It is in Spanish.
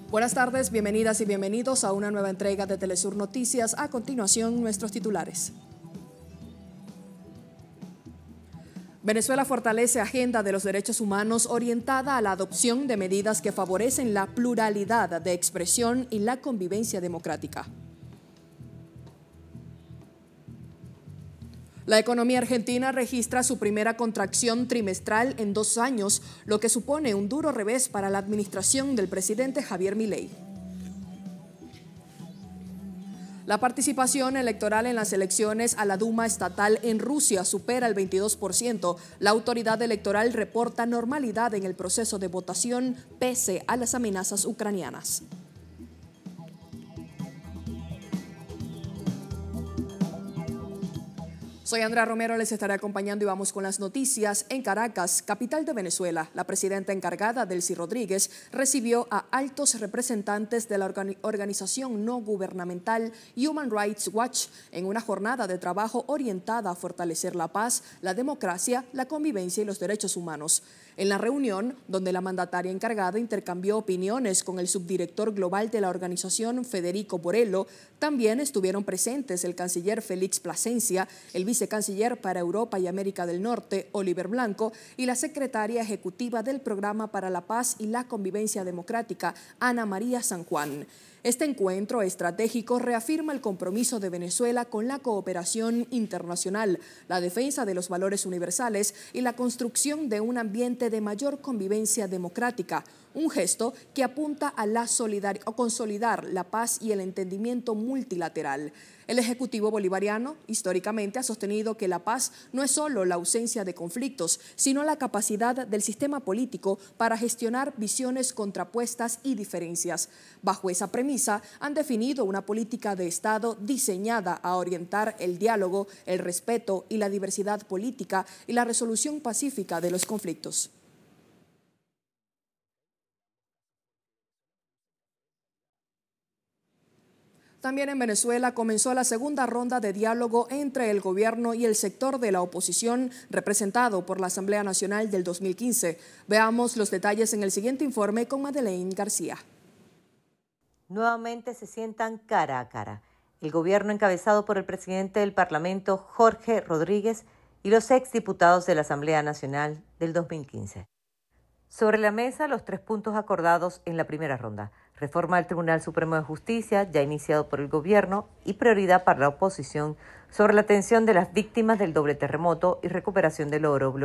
Buenas tardes, bienvenidas y bienvenidos a una nueva entrega de Telesur Noticias. A continuación, nuestros titulares. Venezuela fortalece agenda de los derechos humanos orientada a la adopción de medidas que favorecen la pluralidad de expresión y la convivencia democrática. La economía argentina registra su primera contracción trimestral en 2 años, lo que supone un duro revés para la administración del presidente Javier Milei. La participación electoral en las elecciones a la Duma estatal en Rusia supera el 22%. La autoridad electoral reporta normalidad en el proceso de votación pese a las amenazas ucranianas. Soy Andrea Romero, les estaré acompañando y vamos con las noticias. En Caracas, capital de Venezuela, la presidenta encargada, Delcy Rodríguez, recibió a altos representantes de la organización no gubernamental Human Rights Watch en una jornada de trabajo orientada a fortalecer la paz, la democracia, la convivencia y los derechos humanos. En la reunión, donde la mandataria encargada intercambió opiniones con el subdirector global de la organización, Federico Borello, también estuvieron presentes el canciller Félix Plasencia, el vicecanciller para Europa y América del Norte, Oliver Blanco, y la secretaria ejecutiva del Programa para la Paz y la Convivencia Democrática, Ana María San Juan. Este encuentro estratégico reafirma el compromiso de Venezuela con la cooperación internacional, la defensa de los valores universales y la construcción de un ambiente de mayor convivencia democrática, un gesto que apunta a consolidar la paz y el entendimiento multilateral. El Ejecutivo bolivariano históricamente ha sostenido que la paz no es solo la ausencia de conflictos, sino la capacidad del sistema político para gestionar visiones contrapuestas y diferencias. Bajo esa premisa, han definido una política de Estado diseñada a orientar el diálogo, el respeto y la diversidad política y la resolución pacífica de los conflictos. También en Venezuela comenzó la segunda ronda de diálogo entre el gobierno y el sector de la oposición representado por la Asamblea Nacional del 2015. Veamos los detalles en el siguiente informe con Madeleine García. Nuevamente se sientan cara a cara. El gobierno encabezado por el presidente del Parlamento, Jorge Rodríguez, y los exdiputados de la Asamblea Nacional del 2015. Sobre la mesa, los 3 puntos acordados en la primera ronda: reforma del Tribunal Supremo de Justicia, ya iniciado por el gobierno, y prioridad para la oposición sobre la atención de las víctimas del doble terremoto y recuperación del oro